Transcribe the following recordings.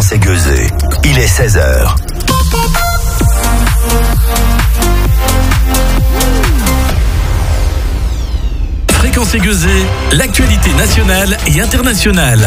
Fréquence Aiguisée. Il est 16h. Fréquence Aiguisée, l'actualité nationale et internationale.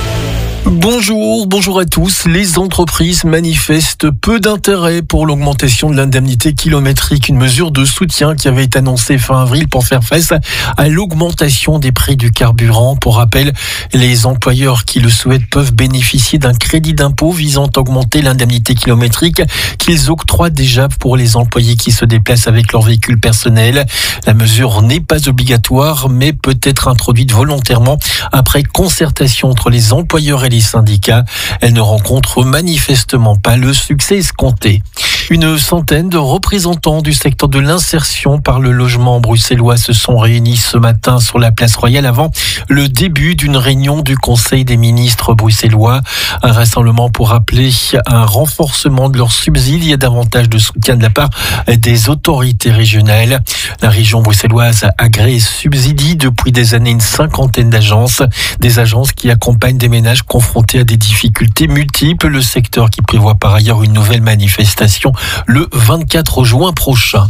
Bonjour à tous. Les entreprises manifestent peu d'intérêt pour l'augmentation de l'indemnité kilométrique, une mesure de soutien qui avait été annoncée fin avril pour faire face à l'augmentation des prix du carburant. Pour rappel, les employeurs qui le souhaitent peuvent bénéficier d'un crédit d'impôt visant à augmenter l'indemnité kilométrique qu'ils octroient déjà pour les employés qui se déplacent avec leur véhicule personnel. La mesure n'est pas obligatoire, mais peut être introduite volontairement après concertation entre les employeurs et les syndicats. Elle ne rencontre manifestement pas le succès escompté. Une centaine de représentants du secteur de l'insertion par le logement bruxellois se sont réunis ce matin sur la place Royale avant le début d'une réunion du Conseil des ministres bruxellois. Un rassemblement pour rappeler un renforcement de leurs subsides et davantage de soutien de la part des autorités régionales. La région bruxelloise agrée et subsidie depuis des années une cinquantaine d'agences, des agences qui accompagnent des ménages confrontés à des difficultés multiples. Le secteur qui prévoit par ailleurs une nouvelle manifestation le 24 juin prochain.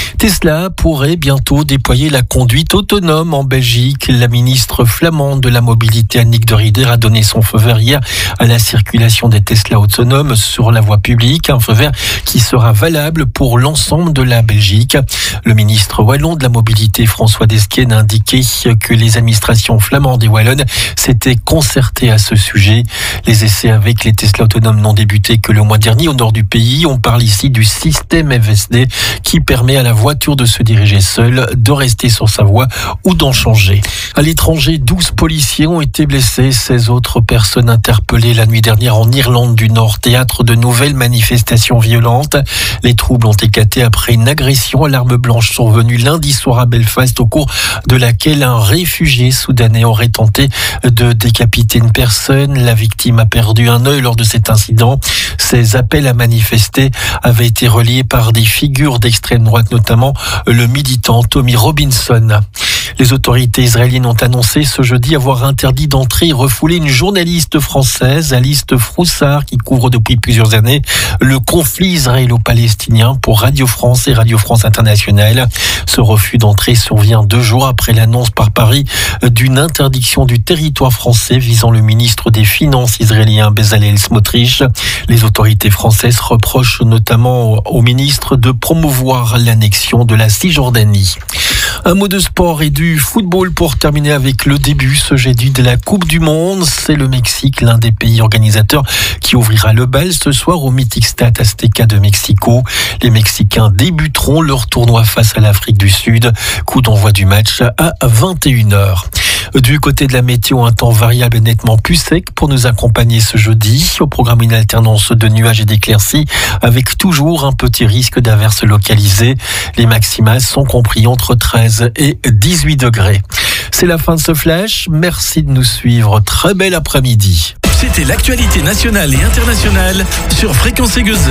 Tesla pourrait bientôt déployer la conduite autonome en Belgique. La ministre flamande de la mobilité, Annick de Ridder, a donné son feu vert hier à la circulation des Tesla autonomes sur la voie publique. Un feu vert qui sera valable pour l'ensemble de la Belgique. Le ministre wallon de la mobilité, François Desquesne, a indiqué que les administrations flamandes et wallonnes s'étaient concertées à ce sujet. Les essais avec les Tesla autonomes n'ont débuté que le mois dernier au nord du pays. On parle ici du système FSD qui permet à la voiture de se diriger seule, de rester sur sa voie ou d'en changer. À l'étranger, 12 policiers ont été blessés, 16 autres personnes interpellées la nuit dernière en Irlande du Nord, théâtre de nouvelles manifestations violentes. Les troubles ont éclaté après une agression à l'arme blanche survenue lundi soir à Belfast, au cours de laquelle un réfugié soudanais aurait tenté de décapiter une personne. La victime a perdu un œil lors de cet incident. Ces appels à manifester avaient été reliés par des figures d'extrême droite, notamment le militant Tommy Robinson. Les autorités israéliennes ont annoncé ce jeudi avoir interdit d'entrer et refouler une journaliste française, Alice Froussard, qui couvre depuis plusieurs années le conflit israélo-palestinien pour Radio France et Radio France Internationale. Ce refus d'entrée survient 2 jours après l'annonce par Paris d'une interdiction du territoire français visant le ministre des Finances israélien Bezalel Smotrich. Les autorités françaises reprochent notamment au ministre de promouvoir l'annexion de la Cisjordanie. Un mot de sport et du football pour terminer avec le début ce jeudi de la Coupe du Monde. C'est le Mexique, l'un des pays organisateurs, qui ouvrira le bal ce soir au Mythic Stade Azteca de Mexico. Les Mexicains débuteront leur tournoi face à l'Afrique du Sud. Coup d'envoi du match à 21h. Du côté de la météo, un temps variable et nettement plus sec pour nous accompagner ce jeudi. Au programme, une alternance de nuages et d'éclaircies avec toujours un petit risque d'averses localisées. Les maximales sont compris entre 13 et 18 degrés. C'est la fin de ce flash. Merci de nous suivre. Très bel après-midi. C'était l'actualité nationale et internationale sur Fréquence Aiguisée.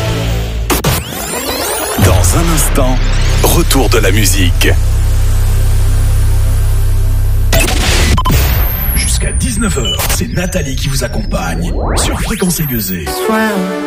Dans un instant, retour de la musique. Jusqu'à 19h, c'est Nathalie qui vous accompagne sur Fréquence Aiguisée.